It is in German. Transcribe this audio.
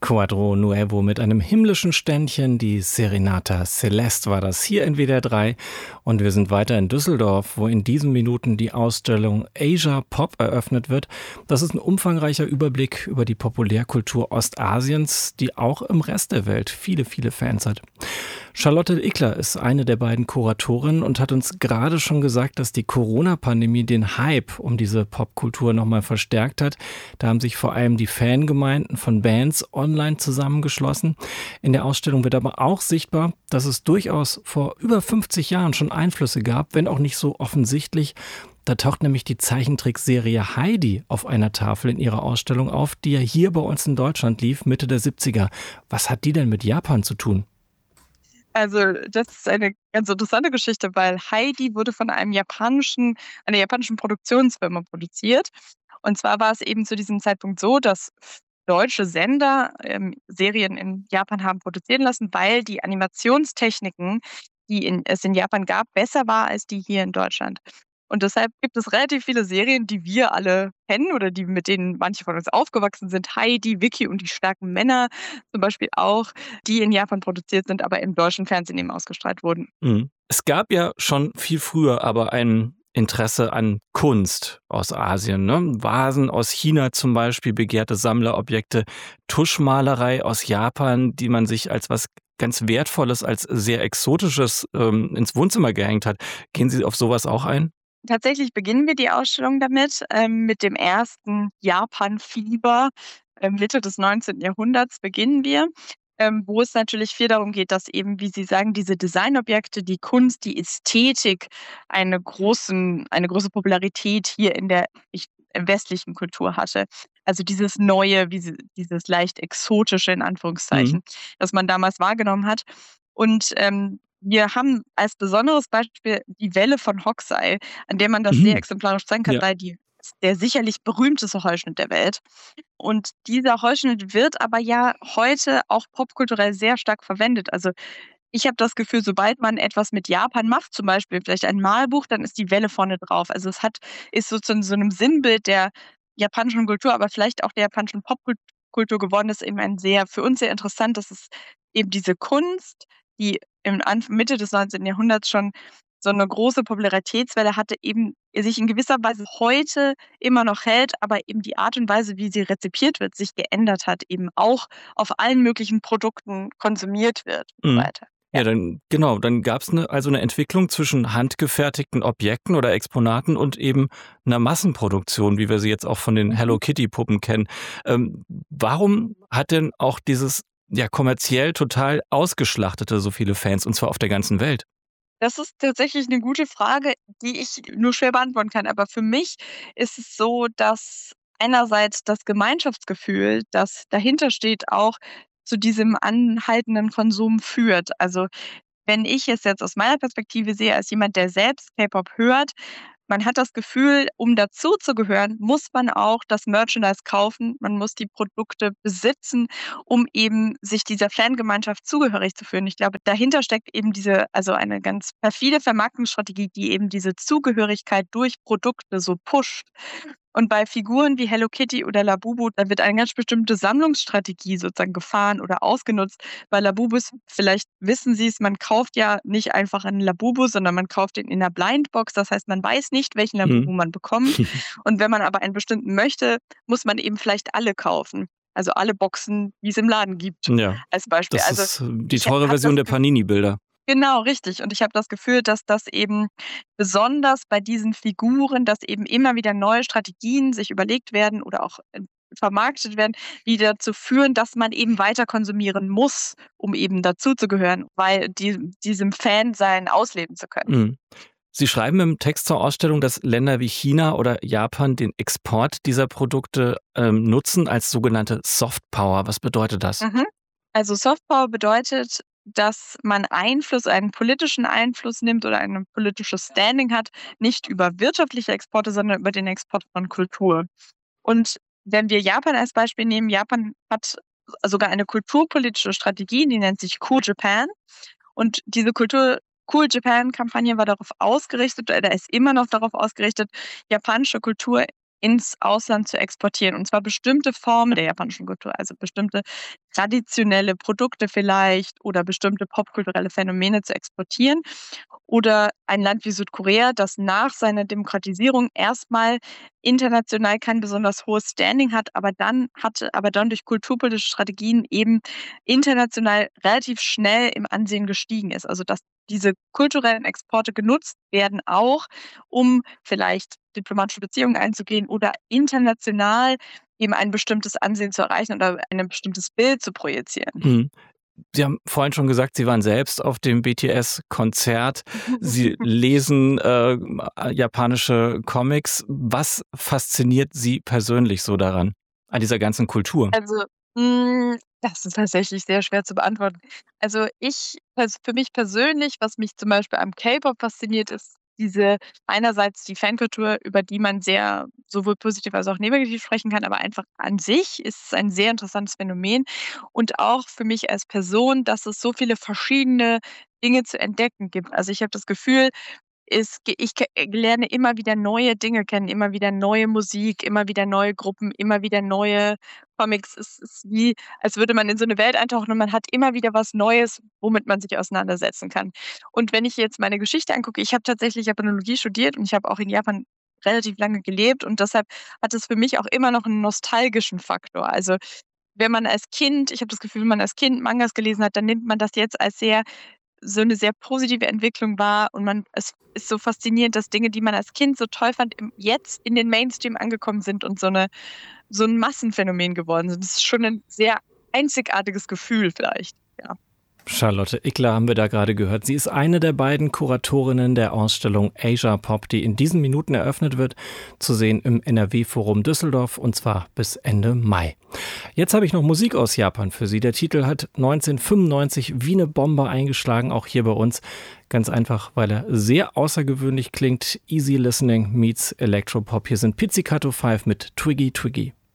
Quadro Nuevo mit einem himmlischen Ständchen, die Serenata Celeste war das hier in WDR 3 und wir sind weiter in Düsseldorf, wo in diesen Minuten die Ausstellung Asia Pop eröffnet wird. Das ist ein umfangreicher Überblick über die Populärkultur Ostasiens, die auch im Rest der Welt viele, viele Fans hat. Charlotte Ickler ist eine der beiden Kuratorinnen und hat uns gerade schon gesagt, dass die Corona-Pandemie den Hype um diese Popkultur nochmal verstärkt hat. Da haben sich vor allem die Fangemeinden von Bands online zusammengeschlossen. In der Ausstellung wird aber auch sichtbar, dass es durchaus vor über 50 Jahren schon Einflüsse gab, wenn auch nicht so offensichtlich. Da taucht nämlich die Zeichentrickserie Heidi auf einer Tafel in ihrer Ausstellung auf, die ja hier bei uns in Deutschland lief, Mitte der 70er. Was hat die denn mit Japan zu tun? Also, das ist eine ganz interessante Geschichte, weil Heidi wurde von einer japanischen Produktionsfirma produziert. Und zwar war es eben zu diesem Zeitpunkt so, dass deutsche Sender Serien in Japan haben produzieren lassen, weil die Animationstechniken, die es in Japan gab, besser war als die hier in Deutschland. Und deshalb gibt es relativ viele Serien, die wir alle kennen oder mit denen manche von uns aufgewachsen sind. Heidi, Vicky und die starken Männer zum Beispiel auch, die in Japan produziert sind, aber im deutschen Fernsehen eben ausgestrahlt wurden. Es gab ja schon viel früher aber ein Interesse an Kunst aus Asien, ne? Vasen aus China zum Beispiel, begehrte Sammlerobjekte, Tuschmalerei aus Japan, die man sich als was ganz Wertvolles, als sehr Exotisches ins Wohnzimmer gehängt hat. Gehen Sie auf sowas auch ein? Tatsächlich beginnen wir die Ausstellung damit, mit dem ersten Japan-Fieber. Mitte des 19. Jahrhunderts beginnen wir, wo es natürlich viel darum geht, dass eben, wie Sie sagen, diese Designobjekte, die Kunst, die Ästhetik eine große Popularität hier in der westlichen Kultur hatte. Also dieses Neue, dieses leicht Exotische in Mhm. Anführungszeichen, das man damals wahrgenommen hat. Und wir haben als besonderes Beispiel die Welle von Hokusai, an der man das sehr Mhm. exemplarisch zeigen kann, Ja. weil die ist der sicherlich berühmteste Holzschnitt der Welt. Und dieser Holzschnitt wird aber ja heute auch popkulturell sehr stark verwendet. Also, ich habe das Gefühl, sobald man etwas mit Japan macht, zum Beispiel vielleicht ein Malbuch, dann ist die Welle vorne drauf. Also, ist so zu so 'nem Sinnbild der japanischen Kultur, aber vielleicht auch der japanischen Popkultur geworden. Das ist eben ein sehr für uns sehr interessant, dass es eben diese Kunst, die im Mitte des 19. Jahrhunderts schon so 'ne große Popularitätswelle hatte, eben sich in gewisser Weise heute immer noch hält, aber eben die Art und Weise, wie sie rezipiert wird, sich geändert hat, eben auch auf allen möglichen Produkten konsumiert wird und so Mhm. weiter. Ja. Ja, dann gab's eine Entwicklung zwischen handgefertigten Objekten oder Exponaten und eben einer Massenproduktion, wie wir sie jetzt auch von den Mhm. Hello Kitty Puppen kennen. Warum hat denn auch dieses, ja, kommerziell total ausgeschlachtete so viele Fans, und zwar auf der ganzen Welt? Das ist tatsächlich 'ne gute Frage, die ich nur schwer beantworten kann. Aber für mich ist es so, dass einerseits das Gemeinschaftsgefühl, das dahinter steht, auch zu diesem anhaltenden Konsum führt. Also, wenn ich es jetzt aus meiner Perspektive sehe, als jemand, der selbst K-Pop hört, man hat das Gefühl, um dazuzugehören, muss man auch das Merchandise kaufen. Man muss die Produkte besitzen, um eben sich dieser Fangemeinschaft zugehörig zu fühlen. Ich glaube, dahinter steckt eben eine ganz perfide Vermarktungsstrategie, die eben diese Zugehörigkeit durch Produkte so pusht. Und bei Figuren wie Hello Kitty oder Labubu, da wird eine ganz bestimmte Sammlungsstrategie sozusagen gefahren oder ausgenutzt. Bei Labubus, vielleicht wissen Sie es, man kauft ja nicht einfach einen Labubu, sondern man kauft ihn in 'ner Blindbox. Das heißt, man weiß nicht, welchen Mhm. Labubu man bekommt. Und wenn man aber einen bestimmten möchte, muss man eben vielleicht alle kaufen. Also alle Boxen, die es im Laden gibt, Ja, als Beispiel. das Also, ist die ich teure habe Version das der Panini-Bilder. Genau, richtig. Und ich habe das Gefühl, dass das eben besonders bei diesen Figuren, dass eben immer wieder neue Strategien sich überlegt werden oder auch, vermarktet werden, die dazu führen, dass man eben weiter konsumieren muss, um eben dazuzugehören, weil diesem Fansein ausleben zu können. Mhm. Sie schreiben im Text zur Ausstellung, dass Länder wie China oder Japan den Export dieser Produkte nutzen als sogenannte Softpower. Was bedeutet das? Mhm. Also Softpower bedeutet, dass man einen politischen Einfluss nimmt oder ein politisches Standing hat, nicht über wirtschaftliche Exporte, sondern über den Export von Kultur. Und wenn wir Japan als Beispiel nehmen, Japan hat sogar eine kulturpolitische Strategie, die nennt sich Cool Japan. Und diese Cool Japan Kampagne war darauf ausgerichtet oder ist immer noch darauf ausgerichtet, japanische Kultur ins Ausland zu exportieren. Und zwar bestimmte Formen der japanischen Kultur, also bestimmte traditionelle Produkte vielleicht oder bestimmte popkulturelle Phänomene zu exportieren. Oder ein Land wie Südkorea, das nach seiner Demokratisierung erstmal international kein besonders hohes Standing hat, aber dann durch kulturpolitische Strategien eben international relativ schnell im Ansehen gestiegen ist. Also, dass diese kulturellen Exporte genutzt werden auch, um vielleicht diplomatische Beziehungen einzugehen oder international eben ein bestimmtes Ansehen zu erreichen oder ein bestimmtes Bild zu projizieren. Mhm. Sie haben vorhin schon gesagt, Sie waren selbst auf dem BTS-Konzert. Sie lesen japanische Comics. Was fasziniert Sie persönlich so daran, an dieser ganzen Kultur? Also, das ist tatsächlich sehr schwer zu beantworten. Also, für mich persönlich, was mich zum Beispiel am K-Pop fasziniert, ist einerseits die Fankultur, über die man sehr sowohl positiv als auch negativ sprechen kann, aber einfach an sich ist es ein sehr interessantes Phänomen und auch für mich als Person, dass es so viele verschiedene Dinge zu entdecken gibt. Also, ich habe das Gefühl, lerne immer wieder neue Dinge kennen, immer wieder neue Musik, immer wieder neue Gruppen, immer wieder neue Comics. Es ist wie, als würde man in so eine Welt eintauchen und man hat immer wieder was Neues, womit man sich auseinandersetzen kann. Und wenn ich jetzt meine Geschichte angucke, ich habe tatsächlich Japanologie studiert und ich habe auch in Japan relativ lange gelebt und deshalb hat es für mich auch immer noch einen nostalgischen Faktor. Also, wenn man als Kind ich habe das Gefühl, wenn man als Kind Mangas gelesen hat, dann nimmt man das jetzt als so 'ne sehr positive Entwicklung war und es ist so faszinierend, dass Dinge, die man als Kind so toll fand, jetzt in den Mainstream angekommen sind und so 'n Massenphänomen geworden sind. Das ist schon 'n sehr einzigartiges Gefühl vielleicht, ja. Charlotte Ickler haben wir da gerade gehört. Sie ist eine der beiden Kuratorinnen der Ausstellung Asia Pop, die in diesen Minuten eröffnet wird, zu sehen im NRW-Forum Düsseldorf und zwar bis Ende Mai. Jetzt habe ich noch Musik aus Japan für Sie. Der Titel hat 1995 wie eine Bombe eingeschlagen, auch hier bei uns. Ganz einfach, weil er sehr außergewöhnlich klingt. Easy Listening meets Electropop. Hier sind Pizzicato 5 mit Twiggy Twiggy.